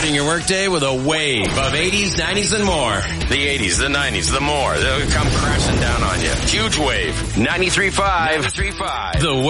starting your workday with a wave of 80s, 90s, and more. The 80s, the 90s, the more. They'll come crashing down on you. Huge wave. 93.5. The